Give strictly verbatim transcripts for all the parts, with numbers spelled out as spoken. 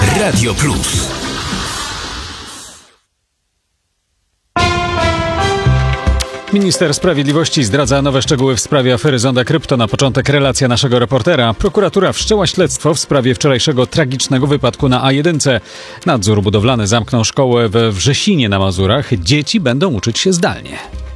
Radio Plus. Minister Sprawiedliwości zdradza nowe szczegóły w sprawie afery Zonda Krypto. Na początek relacja naszego reportera. Prokuratura wszczęła śledztwo w sprawie wczorajszego tragicznego wypadku na A jeden. Nadzór budowlany zamknął szkołę we Wrzesinie na Mazurach. Dzieci będą uczyć się zdalnie.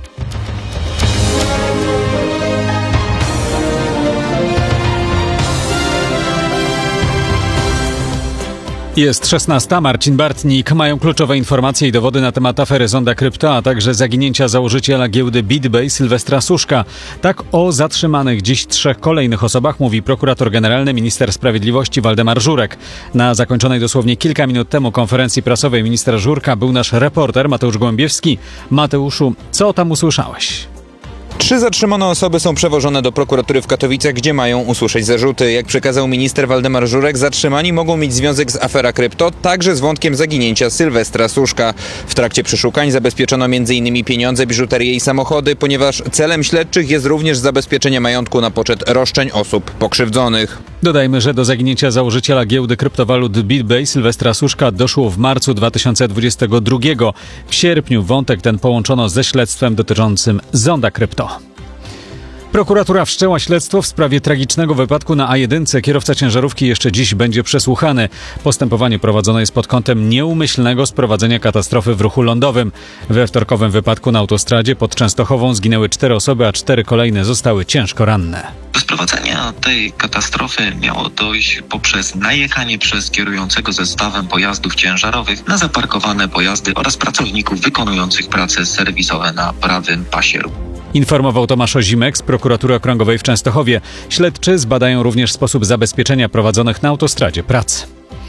Jest szesnasta. Marcin Bartnik. Mają kluczowe informacje i dowody na temat afery Zonda Krypto, a także zaginięcia założyciela giełdy BitBay Sylwestra Suszka. Tak o zatrzymanych dziś trzech kolejnych osobach mówi prokurator generalny, minister sprawiedliwości Waldemar Żurek. Na zakończonej dosłownie kilka minut temu konferencji prasowej ministra Żurka był nasz reporter Mateusz Gołębiewski. Mateuszu, co tam usłyszałeś? Trzy zatrzymane osoby są przewożone do prokuratury w Katowicach, gdzie mają usłyszeć zarzuty. Jak przekazał minister Waldemar Żurek, zatrzymani mogą mieć związek z aferą krypto, także z wątkiem zaginięcia Sylwestra Suszka. W trakcie przeszukań zabezpieczono między innymi pieniądze, biżuterię i samochody, ponieważ celem śledczych jest również zabezpieczenie majątku na poczet roszczeń osób pokrzywdzonych. Dodajmy, że do zaginięcia założyciela giełdy kryptowalut BitBay Sylwestra Suszka doszło w marcu dwa tysiące dwudziestego drugiego. W sierpniu wątek ten połączono ze śledztwem dotyczącym Zonda Krypto. Prokuratura wszczęła śledztwo w sprawie tragicznego wypadku na A jeden. Kierowca ciężarówki jeszcze dziś będzie przesłuchany. Postępowanie prowadzone jest pod kątem nieumyślnego sprowadzenia katastrofy w ruchu lądowym. We wtorkowym wypadku na autostradzie pod Częstochową zginęły cztery osoby, a cztery kolejne zostały ciężko ranne. Do sprowadzenia tej katastrofy miało dojść poprzez najechanie przez kierującego zestawem pojazdów ciężarowych na zaparkowane pojazdy oraz pracowników wykonujących prace serwisowe na prawym pasie ruchu. Informował Tomasz Ozimek z Prokuratury Okręgowej w Częstochowie. Śledczy zbadają również sposób zabezpieczenia prowadzonych na autostradzie prac.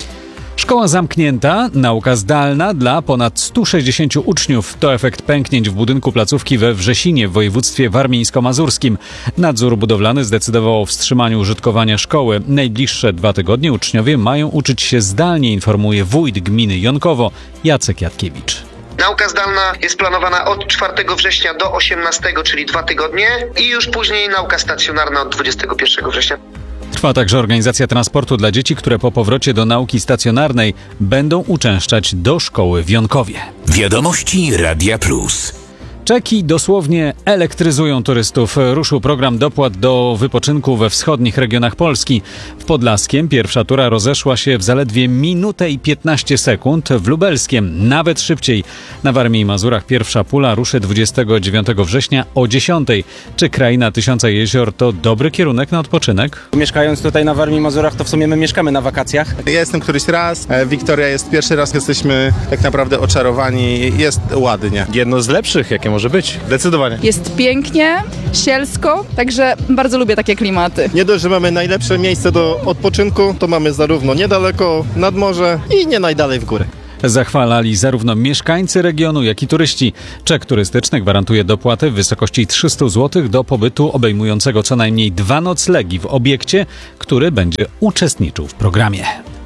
Szkoła zamknięta, nauka zdalna dla ponad stu sześćdziesięciu uczniów. To efekt pęknięć w budynku placówki we Wrzesinie w województwie warmińsko-mazurskim. Nadzór budowlany zdecydował o wstrzymaniu użytkowania szkoły. Najbliższe dwa tygodnie uczniowie mają uczyć się zdalnie, informuje wójt gminy Jonkowo Jacek Jatkiewicz. Nauka zdalna jest planowana od czwartego września do osiemnastego, czyli dwa tygodnie, i już później nauka stacjonarna od dwudziestego pierwszego września. Trwa także organizacja transportu dla dzieci, które po powrocie do nauki stacjonarnej będą uczęszczać do szkoły w Jonkowie. Wiadomości Radia Plus. Czeki dosłownie elektryzują turystów. Ruszył program dopłat do wypoczynku we wschodnich regionach Polski. W Podlaskiem pierwsza tura rozeszła się w zaledwie minutę i piętnaście sekund, w Lubelskiem nawet szybciej. Na Warmii i Mazurach pierwsza pula ruszy dwudziestego dziewiątego września o dziesiątej. Czy Kraina Tysiąca Jezior to dobry kierunek na odpoczynek? Mieszkając tutaj na Warmii i Mazurach, to w sumie my mieszkamy na wakacjach. Ja jestem któryś raz, Wiktoria jest pierwszy raz, jesteśmy tak naprawdę oczarowani, jest ładnie. Jedno z lepszych, jakie może być. Zdecydowanie. Jest pięknie, sielsko, także bardzo lubię takie klimaty. Nie dość, że mamy najlepsze miejsce do odpoczynku, to mamy zarówno niedaleko nad morze i nie najdalej w górę. Zachwalali zarówno mieszkańcy regionu, jak i turyści. Czek turystyczny gwarantuje dopłatę w wysokości trzysta złotych do pobytu obejmującego co najmniej dwa noclegi w obiekcie, który będzie uczestniczył w programie.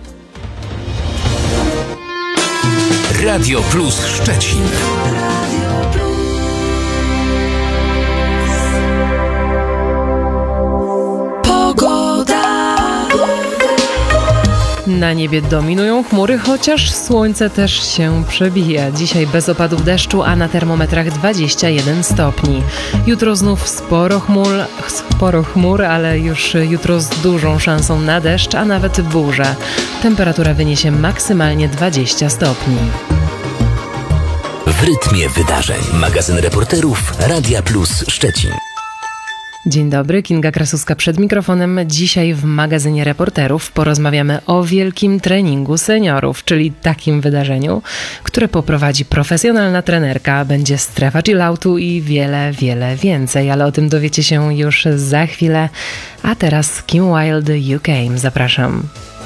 Radio Plus Szczecin. Na niebie dominują chmury, chociaż słońce też się przebija. Dzisiaj bez opadów deszczu, a na termometrach dwadzieścia jeden stopni. Jutro znów sporo chmur, sporo chmur, ale już jutro z dużą szansą na deszcz, a nawet burzę. Temperatura wyniesie maksymalnie dwadzieścia stopni. W rytmie wydarzeń. Magazyn reporterów Radia Plus Szczecin. Dzień dobry, Kinga Krasuska przed mikrofonem. Dzisiaj w magazynie reporterów porozmawiamy o wielkim treningu seniorów, czyli takim wydarzeniu, które poprowadzi profesjonalna trenerka, będzie strefa chilloutu i wiele, wiele więcej, ale o tym dowiecie się już za chwilę. A teraz Kim Wilde, You Came. Zapraszam.